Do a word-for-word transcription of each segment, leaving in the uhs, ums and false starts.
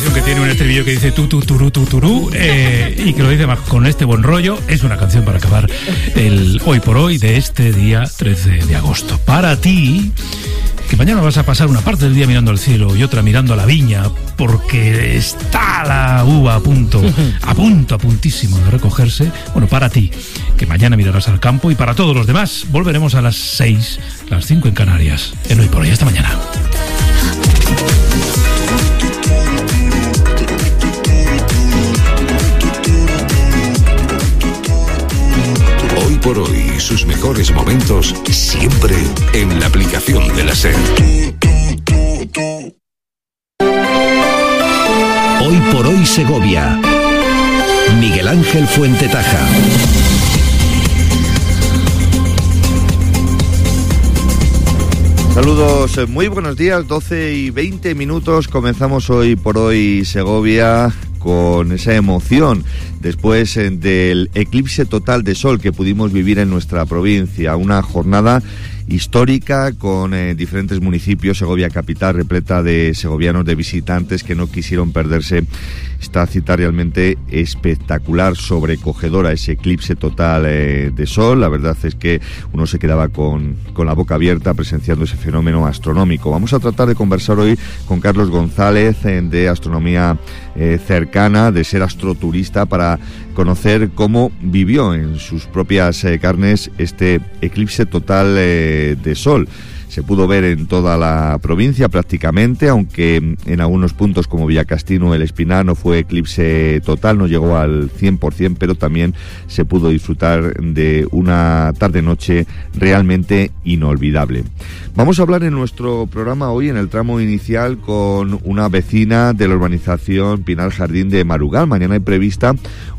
canción que tiene un estribillo que dice tu, tu, turú, tu, turú, eh, y que lo dice más con este buen rollo. Es una canción para acabar el hoy por hoy de este día trece de agosto. Para ti, que mañana vas a pasar una parte del día mirando al cielo y otra mirando a la viña, porque está la uva a punto, a punto, a puntísimo de recogerse. Bueno, para ti, que mañana mirarás al campo, y para todos los demás, volveremos a las seis, las cinco en Canarias, en Hoy por Hoy. Hasta mañana. Hoy por Hoy, sus mejores momentos siempre en la aplicación de la SER. Hoy por Hoy Segovia. Miguel Ángel Fuentetaja. Saludos, muy buenos días, doce y veinte minutos, comenzamos Hoy por Hoy Segovia con esa emoción después del eclipse total de sol que pudimos vivir en nuestra provincia, una jornada histórica con eh, diferentes municipios, Segovia capital repleta de segovianos, de visitantes que no quisieron perderse esta cita realmente espectacular, sobrecogedora, ese eclipse total eh, de sol. La verdad es que uno se quedaba con, con la boca abierta presenciando ese fenómeno astronómico. Vamos a tratar de conversar hoy con Carlos González eh, de Astronomía eh, Cercana, de ser astroturista, para conocer cómo vivió en sus propias eh, carnes este eclipse total eh, de sol. Se pudo ver en toda la provincia prácticamente, aunque en algunos puntos como Villacastino, El Espinar, no fue eclipse total, no llegó al cien por ciento, pero también se pudo disfrutar de una tarde-noche realmente inolvidable. Vamos a hablar en nuestro programa hoy, en el tramo inicial, con una vecina de la urbanización Pinar Jardín de Marugal. Mañana hay prevista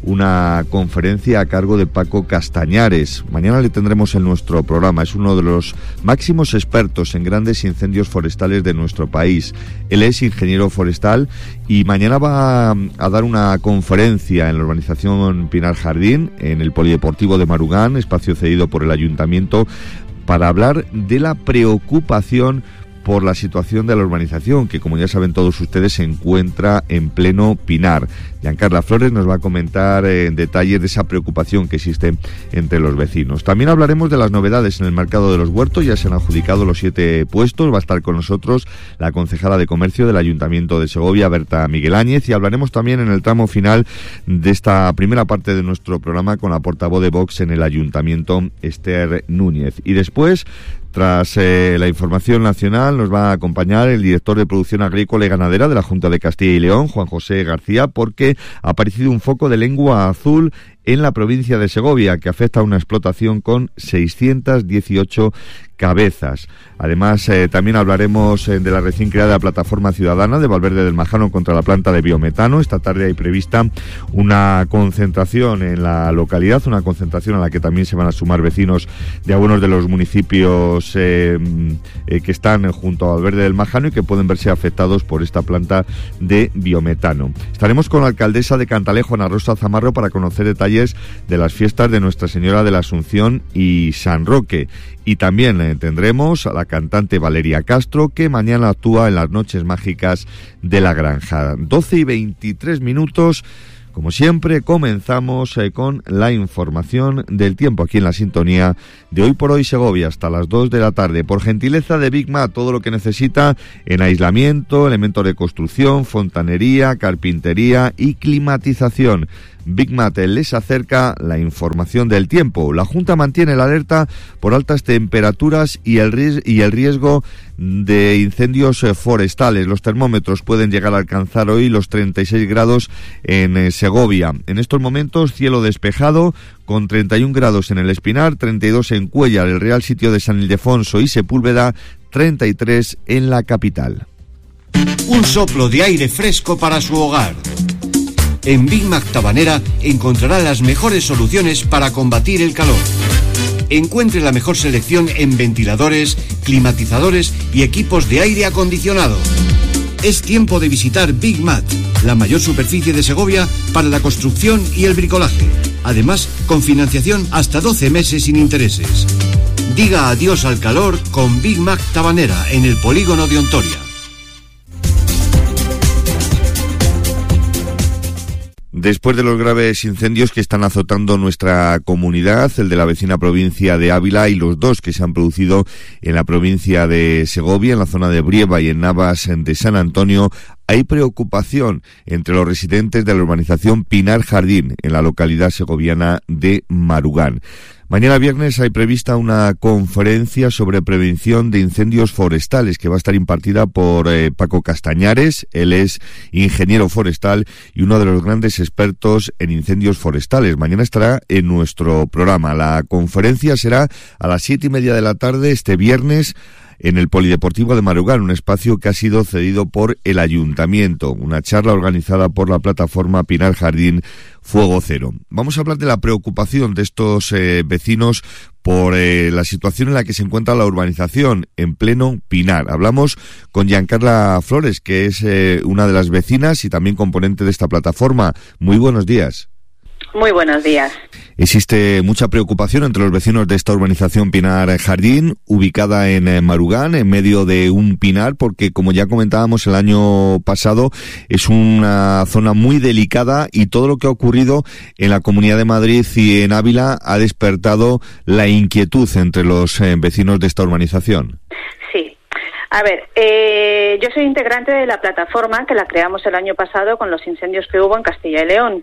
una conferencia a cargo de Paco Castañares. Mañana le tendremos en nuestro programa. Es uno de los máximos expertos en grandes incendios forestales de nuestro país. Él es ingeniero forestal y mañana va a dar una conferencia en la urbanización Pinar Jardín, en el Polideportivo de Marugán, espacio cedido por el ayuntamiento, para hablar de la preocupación por la situación de la urbanización, que como ya saben todos ustedes se encuentra en pleno pinar. Giancarla Flores nos va a comentar eh, en detalle de esa preocupación que existe entre los vecinos. También hablaremos de las novedades en el mercado de los huertos. Ya se han adjudicado los siete puestos. Va a estar con nosotros la concejala de Comercio del Ayuntamiento de Segovia, Berta Miguel Áñez, y hablaremos también en el tramo final de esta primera parte de nuestro programa con la portavoz de Vox en el Ayuntamiento, Esther Núñez. Y después, tras eh, la información nacional, nos va a acompañar el director de Producción Agrícola y Ganadera de la Junta de Castilla y León, Juan José García, porque ha aparecido un foco de lengua azul en la provincia de Segovia que afecta a una explotación con seiscientas dieciocho cabezas. Además, eh, también hablaremos eh, de la recién creada plataforma ciudadana de Valverde del Majano contra la planta de biometano. Esta tarde hay prevista una concentración en la localidad, una concentración a la que también se van a sumar vecinos de algunos de los municipios eh, eh, que están junto a Valverde del Majano y que pueden verse afectados por esta planta de biometano. Estaremos con la alcaldesa de Cantalejo, Ana Rosa Zamarro, para conocer detalles de las fiestas de Nuestra Señora de la Asunción y San Roque. Y también eh, tendremos a la cantante Valeria Castro, que mañana actúa en las Noches Mágicas de la Granja. doce y veintitrés minutos. Como siempre, comenzamos eh, con la información del tiempo aquí en la sintonía de Hoy por Hoy Segovia hasta las dos de la tarde. Por gentileza de Big Mat, todo lo que necesita en aislamiento, elementos de construcción, fontanería, carpintería y climatización. Big Mat les acerca la información del tiempo. La Junta mantiene la alerta por altas temperaturas y el, ries- y el riesgo de incendios forestales. Los termómetros pueden llegar a alcanzar hoy los treinta y seis grados en eh, Segovia. En estos momentos, cielo despejado con treinta y un grados en El Espinar, treinta y dos en Cuéllar, el Real Sitio de San Ildefonso y Sepúlveda, treinta y tres en la capital. Un soplo de aire fresco para su hogar. En Big Mac Tabanera encontrará las mejores soluciones para combatir el calor. Encuentre la mejor selección en ventiladores, climatizadores y equipos de aire acondicionado. Es tiempo de visitar Big Mat, la mayor superficie de Segovia para la construcción y el bricolaje. Además, con financiación hasta doce meses sin intereses. Diga adiós al calor con Big Mac Tabanera en el polígono de Ontoria. Después de los graves incendios que están azotando nuestra comunidad, el de la vecina provincia de Ávila y los dos que se han producido en la provincia de Segovia, en la zona de Brieva y en Navas de San Antonio, hay preocupación entre los residentes de la urbanización Pinar Jardín, en la localidad segoviana de Marugán. Mañana viernes hay prevista una conferencia sobre prevención de incendios forestales que va a estar impartida por eh, Paco Castañares. Él es ingeniero forestal y uno de los grandes expertos en incendios forestales. Mañana estará en nuestro programa. La conferencia será a las siete y media de la tarde este viernes en el Polideportivo de Marugán, un espacio que ha sido cedido por el Ayuntamiento, una charla organizada por la plataforma Pinar Jardín Fuego Cero. Vamos a hablar de la preocupación de estos eh, vecinos por eh, la situación en la que se encuentra la urbanización en pleno Pinar. Hablamos con Giancarla Flores, que es eh, una de las vecinas y también componente de esta plataforma. Muy buenos días. Muy buenos días. Existe mucha preocupación entre los vecinos de esta urbanización Pinar Jardín, ubicada en Marugán, en medio de un pinar, porque como ya comentábamos el año pasado, es una zona muy delicada y todo lo que ha ocurrido en la Comunidad de Madrid y en Ávila ha despertado la inquietud entre los eh, vecinos de esta urbanización. Sí. A ver, eh, yo soy integrante de la plataforma que la creamos el año pasado con los incendios que hubo en Castilla y León.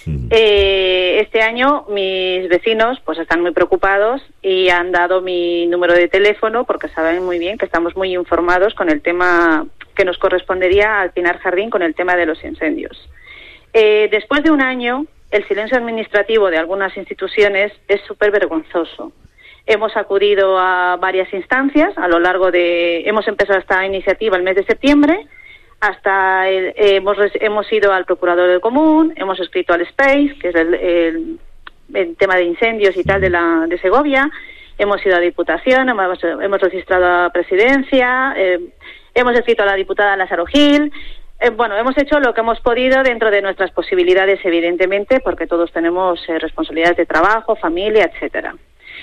Eh, este año mis vecinos pues están muy preocupados y han dado mi número de teléfono porque saben muy bien que estamos muy informados con el tema que nos correspondería al Pinar Jardín con el tema de los incendios. Eh, después de un año, el silencio administrativo de algunas instituciones es súper vergonzoso. Hemos acudido a varias instancias a lo largo de... Hemos empezado esta iniciativa el mes de septiembre. Hasta el, eh, hemos, hemos ido al Procurador del Común, hemos escrito al SPACE, que es el, el, el tema de incendios y tal de la de Segovia, hemos ido a Diputación, hemos, hemos registrado a Presidencia, eh, hemos escrito a la diputada Lázaro Gil. Eh, bueno, hemos hecho lo que hemos podido dentro de nuestras posibilidades, evidentemente, porque todos tenemos eh, responsabilidades de trabajo, familia, etcétera.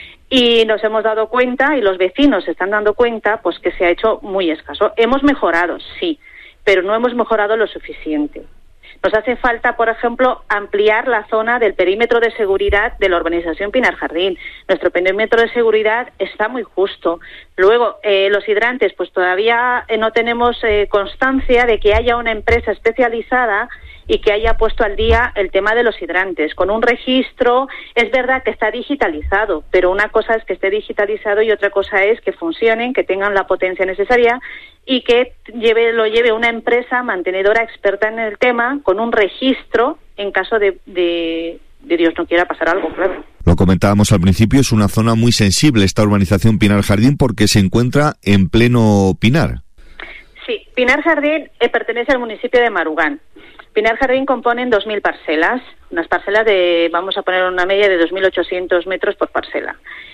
Y nos hemos dado cuenta, y los vecinos se están dando cuenta, pues que se ha hecho muy escaso. Hemos mejorado, sí, pero no hemos mejorado lo suficiente. Nos hace falta, por ejemplo, ampliar la zona del perímetro de seguridad de la urbanización Pinar Jardín. Nuestro perímetro de seguridad está muy justo. Luego, eh, los hidrantes, pues todavía eh, no tenemos eh, constancia de que haya una empresa especializada y que haya puesto al día el tema de los hidrantes. Con un registro, es verdad que está digitalizado, pero una cosa es que esté digitalizado y otra cosa es que funcionen, que tengan la potencia necesaria y que lleve, lo lleve una empresa mantenedora experta en el tema, con un registro en caso de, de, de Dios no quiera pasar algo, claro. Lo comentábamos al principio, es una zona muy sensible esta urbanización Pinar Jardín porque se encuentra en pleno pinar. Sí, Pinar Jardín eh, pertenece al municipio de Marugán. Pinar Jardín componen dos mil parcelas, unas parcelas de, vamos a poner una media de dos mil ochocientos metros por parcela.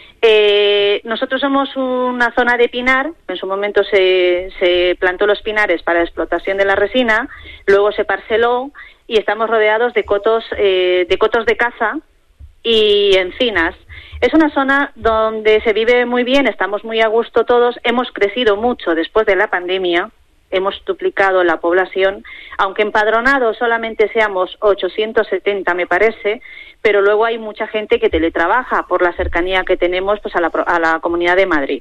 Eh, nosotros somos una zona de pinar, en su momento se, se plantó los pinares para la explotación de la resina, luego se parceló y estamos rodeados de cotos, eh, de cotos de caza y encinas. Es una zona donde se vive muy bien, estamos muy a gusto todos, hemos crecido mucho después de la pandemia. Hemos duplicado la población, aunque empadronados solamente seamos ochocientos setenta, me parece, pero luego hay mucha gente que teletrabaja por la cercanía que tenemos pues a la, a la Comunidad de Madrid.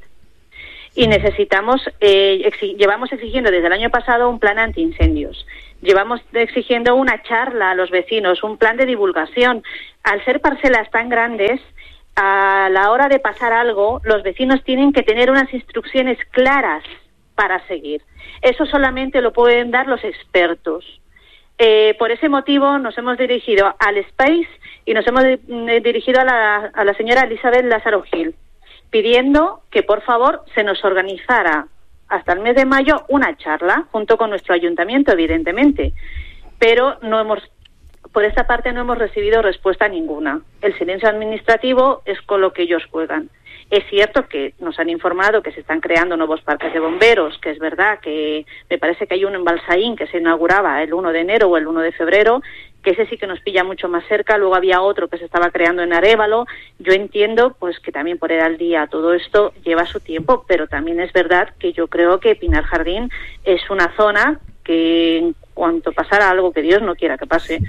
Y necesitamos, eh, exi- llevamos exigiendo desde el año pasado un plan antiincendios. Llevamos exigiendo una charla a los vecinos, un plan de divulgación. Al ser parcelas tan grandes, a la hora de pasar algo, los vecinos tienen que tener unas instrucciones claras para seguir. Eso solamente lo pueden dar los expertos. Eh, por ese motivo nos hemos dirigido al SPACE y nos hemos de, dirigido a la, a la señora Elizabeth Lázaro Gil, pidiendo que por favor se nos organizara hasta el mes de mayo una charla, junto con nuestro ayuntamiento, evidentemente. Pero no hemos, por esta parte no hemos recibido respuesta ninguna. El silencio administrativo es con lo que ellos juegan. Es cierto que nos han informado que se están creando nuevos parques de bomberos, que es verdad que me parece que hay uno en Balsaín que se inauguraba el primero de enero o el primero de febrero, que ese sí que nos pilla mucho más cerca. Luego había otro que se estaba creando en Arévalo. Yo entiendo pues que también poner al día todo esto lleva su tiempo, pero también es verdad que yo creo que Pinar Jardín es una zona que en cuanto pasara algo que Dios no quiera que pase,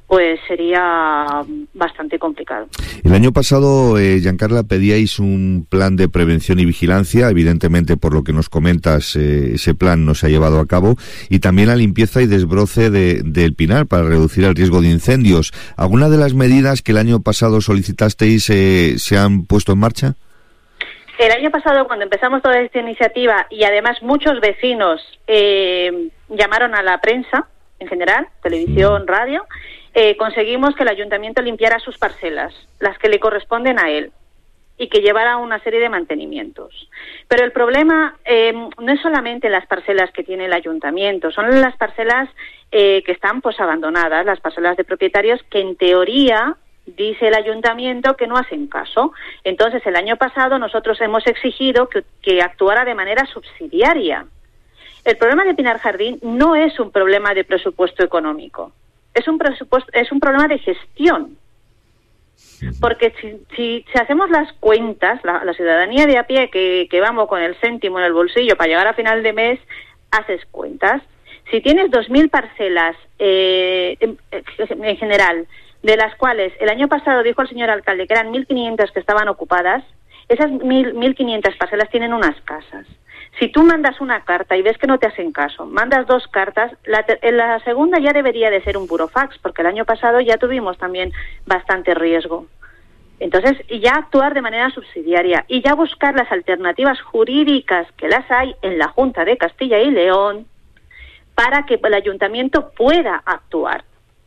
pues sería bastante complicado. El año pasado, eh, Giancarla, pedíais un plan de prevención y vigilancia. Evidentemente, por lo que nos comentas, eh, ese plan no se ha llevado a cabo. Y también la limpieza y desbroce de, del Pinar para reducir el riesgo de incendios. ¿Alguna de las medidas que el año pasado solicitasteis eh, se han puesto en marcha? El año pasado, cuando empezamos toda esta iniciativa, y además muchos vecinos eh, llamaron a la prensa, en general, televisión, radio, eh, conseguimos que el ayuntamiento limpiara sus parcelas, las que le corresponden a él, y que llevara una serie de mantenimientos. Pero el problema eh, no es solamente las parcelas que tiene el ayuntamiento, son las parcelas eh, que están pues abandonadas, las parcelas de propietarios que en teoría dice el ayuntamiento que no hacen caso. Entonces, el año pasado nosotros hemos exigido que, que actuara de manera subsidiaria. El problema de Pinar Jardín no es un problema de presupuesto económico, es un presupuesto, es un problema de gestión. Porque si, si, si hacemos las cuentas, la, la ciudadanía de a pie que, que vamos con el céntimo en el bolsillo para llegar a final de mes, haces cuentas. Si tienes dos mil parcelas eh, en, en general, de las cuales el año pasado dijo el señor alcalde que eran mil quinientas que estaban ocupadas, esas mil quinientas parcelas tienen unas casas. Si tú mandas una carta y ves que no te hacen caso, mandas dos cartas, la, la segunda ya debería de ser un burofax, porque el año pasado ya tuvimos también bastante riesgo. Entonces, ya actuar de manera subsidiaria y ya buscar las alternativas jurídicas que las hay en la Junta de Castilla y León para que el ayuntamiento pueda actuar.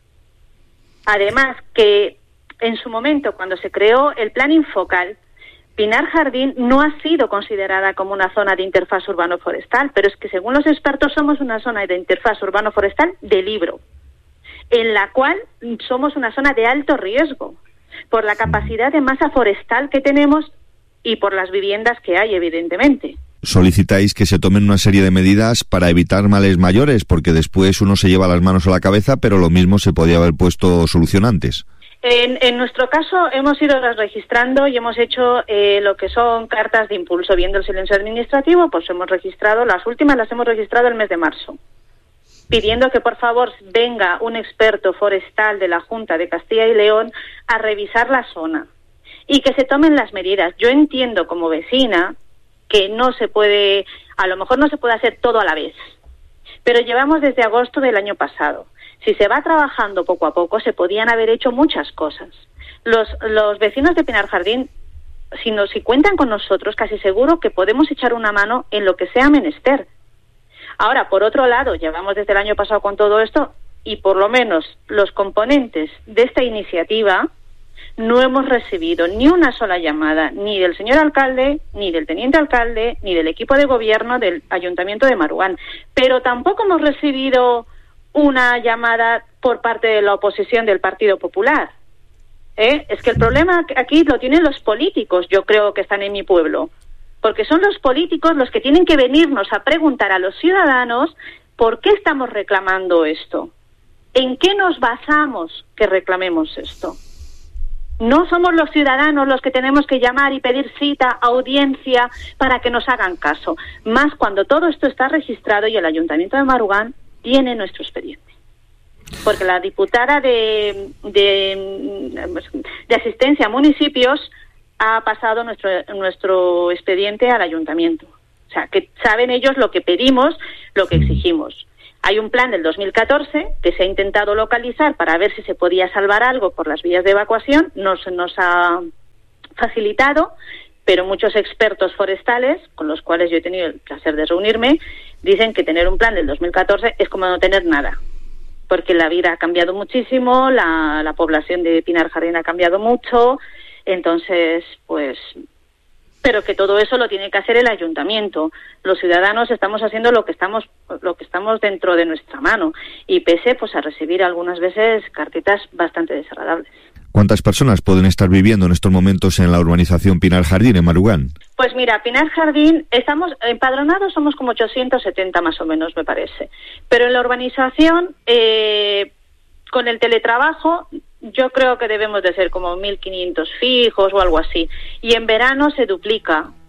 Además, que en su momento, cuando se creó el plan Infocal, Pinar Jardín no ha sido considerada como una zona de interfaz urbano-forestal, pero es que según los expertos somos una zona de interfaz urbano-forestal de libro, en la cual somos una zona de alto riesgo, por la capacidad de masa forestal que tenemos y por las viviendas que hay, evidentemente. Solicitáis que se tomen una serie de medidas para evitar males mayores, porque después uno se lleva las manos a la cabeza, pero lo mismo se podía haber puesto solución antes. En, en nuestro caso hemos ido registrando y hemos hecho eh, lo que son cartas de impulso. Viendo el silencio administrativo, pues hemos registrado, las últimas las hemos registrado el mes de marzo, pidiendo que por favor venga un experto forestal de la Junta de Castilla y León a revisar la zona y que se tomen las medidas. Yo entiendo como vecina que no se puede, a lo mejor no se puede hacer todo a la vez, pero llevamos desde agosto del año pasado. Si se va trabajando poco a poco, se podían haber hecho muchas cosas. Los, los vecinos de Pinar Jardín, si, no, si cuentan con nosotros, casi seguro que podemos echar una mano en lo que sea menester. Ahora, por otro lado, llevamos desde el año pasado con todo esto y por lo menos los componentes de esta iniciativa no hemos recibido ni una sola llamada, ni del señor alcalde, ni del teniente alcalde, ni del equipo de gobierno del Ayuntamiento de Marugán. Pero tampoco hemos recibido una llamada por parte de la oposición del Partido Popular. ¿Eh? Es que el problema aquí lo tienen los políticos, yo creo que están en mi pueblo, porque son los políticos los que tienen que venirnos a preguntar a los ciudadanos por qué estamos reclamando esto, en qué nos basamos que reclamemos esto. No somos los ciudadanos los que tenemos que llamar y pedir cita, audiencia, para que nos hagan caso, más cuando todo esto está registrado y el Ayuntamiento de Marugán tiene nuestro expediente. Porque la diputada de, de, de asistencia a municipios ha pasado nuestro, nuestro expediente al ayuntamiento. O sea, que saben ellos lo que pedimos, lo que exigimos. Hay un plan del dos mil catorce que se ha intentado localizar para ver si se podía salvar algo por las vías de evacuación. Nos, nos ha facilitado, pero muchos expertos forestales, con los cuales yo he tenido el placer de reunirme, dicen que tener un plan del dos mil catorce es como no tener nada, porque la vida ha cambiado muchísimo, la, la población de Pinar Jardín ha cambiado mucho, entonces, pues, pero que todo eso lo tiene que hacer el ayuntamiento. Los ciudadanos estamos haciendo lo que estamos, lo que estamos dentro de nuestra mano, y pese, pues, a recibir algunas veces cartitas bastante desagradables. ¿Cuántas personas pueden estar viviendo en estos momentos en la urbanización Pinar Jardín, en Marugán? Pues mira, Pinar Jardín, estamos empadronados, somos como ochocientos setenta más o menos, me parece. Pero en la urbanización, eh, con el teletrabajo, yo creo que debemos de ser como mil quinientos fijos o algo así. Y en verano se duplica.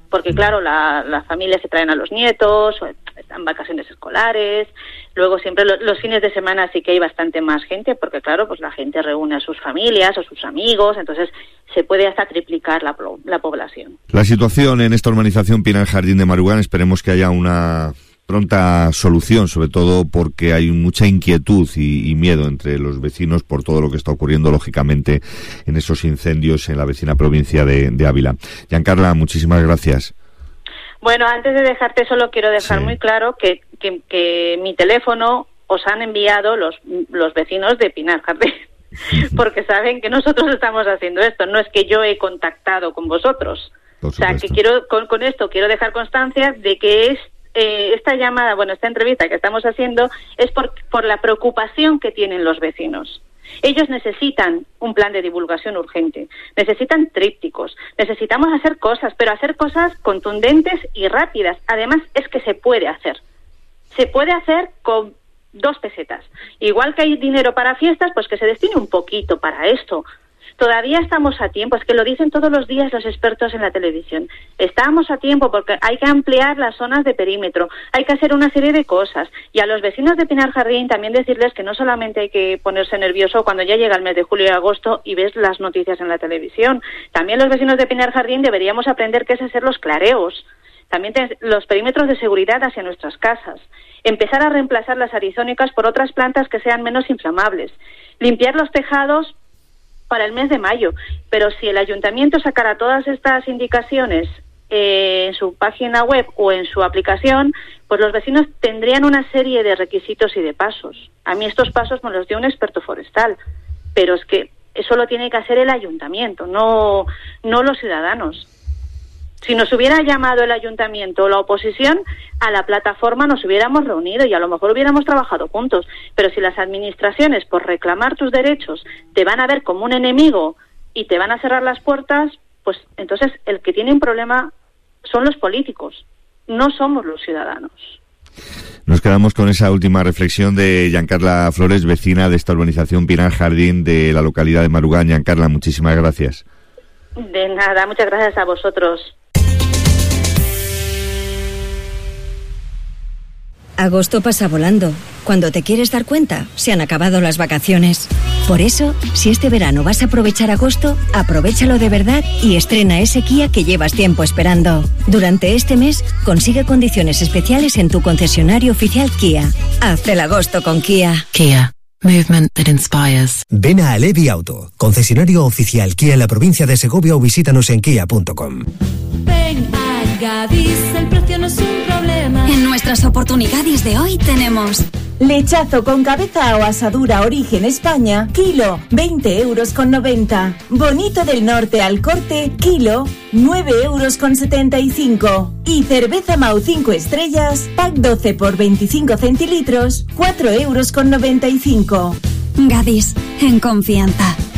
porque claro, la, las familias se traen a los nietos, están vacaciones escolares, luego siempre lo, los fines de semana sí que hay bastante más gente, porque claro, pues la gente reúne a sus familias o sus amigos, entonces se puede hasta triplicar la, la población. La situación en esta urbanización Pinar Jardín de Marugán, esperemos que haya una pronta solución, sobre todo porque hay mucha inquietud y, y miedo entre los vecinos por todo lo que está ocurriendo, lógicamente, en esos incendios en la vecina provincia de, de Ávila. Giancarla, muchísimas gracias. Bueno, antes de dejarte solo quiero dejar sí. muy claro que, que, que mi teléfono os han enviado los, los vecinos de Pinar Jardín, porque saben que nosotros estamos haciendo esto, no es que yo he contactado con vosotros. O sea, que quiero con, con esto quiero dejar constancia de que es Eh, esta llamada, bueno, esta entrevista que estamos haciendo es por, por la preocupación que tienen los vecinos. Ellos necesitan un plan de divulgación urgente, necesitan trípticos, necesitamos hacer cosas, pero hacer cosas contundentes y rápidas. Además, es que se puede hacer. Se puede hacer con dos pesetas. Igual que hay dinero para fiestas, pues que se destine un poquito para esto. Todavía estamos a tiempo, es que lo dicen todos los días los expertos en la televisión. Estamos a tiempo porque hay que ampliar las zonas de perímetro, hay que hacer una serie de cosas. Y a los vecinos de Pinar Jardín también decirles que no solamente hay que ponerse nervioso cuando ya llega el mes de julio y agosto y ves las noticias en la televisión. También los vecinos de Pinar Jardín deberíamos aprender qué es hacer los clareos. También los perímetros de seguridad hacia nuestras casas. Empezar a reemplazar las arizónicas por otras plantas que sean menos inflamables. Limpiar los tejados para el mes de mayo, pero si el ayuntamiento sacara todas estas indicaciones eh, en su página web o en su aplicación, pues los vecinos tendrían una serie de requisitos y de pasos. A mí estos pasos me los dio un experto forestal, pero es que eso lo tiene que hacer el ayuntamiento, no, no los ciudadanos. Si nos hubiera llamado el ayuntamiento o la oposición, a la plataforma nos hubiéramos reunido y a lo mejor hubiéramos trabajado juntos. Pero si las administraciones, por reclamar tus derechos, te van a ver como un enemigo y te van a cerrar las puertas, pues entonces el que tiene un problema son los políticos, no somos los ciudadanos. Nos quedamos con esa última reflexión de Giancarla Flores, vecina de esta urbanización Pinar Jardín de la localidad de Marugán. Giancarla, muchísimas gracias. De nada, muchas gracias a vosotros. Agosto pasa volando. Cuando te quieres dar cuenta, se han acabado las vacaciones. Por eso, si este verano vas a aprovechar agosto, aprovéchalo de verdad y estrena ese Kia que llevas tiempo esperando. Durante este mes, consigue condiciones especiales en tu concesionario oficial Kia. Haz el agosto con Kia. Kia. Movement that inspires. Ven a Alevi Auto, concesionario oficial Kia en la provincia de Segovia o visítanos en kia punto com. Ven a Gadis, el precio no es un problema. En nuestras oportunidades de hoy tenemos lechazo con cabeza o asadura origen España, kilo, veinte euros con noventa. Bonito del Norte al corte, kilo, nueve euros con setenta y cinco. Y cerveza Mau cinco estrellas, pack doce por veinticinco centilitros, cuatro euros con noventa y cinco. Gadis, en confianza.